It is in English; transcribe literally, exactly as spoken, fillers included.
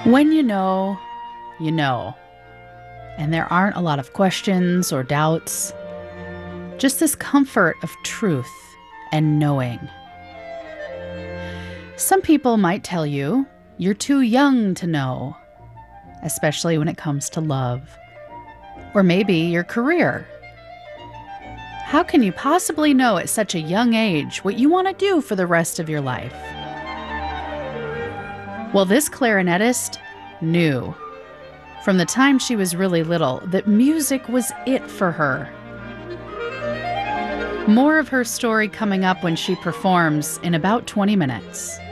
When you know, you know. And there aren't a lot of questions or doubts. Just this comfort of truth and knowing. Some people might tell you you're too young to know, especially when it comes to love. Or maybe your career. How can you possibly know at such a young age what you want to do for the rest of your life? Well, this clarinetist knew, from the time she was really little, that music was it for her. More of her story coming up when she performs in about twenty minutes.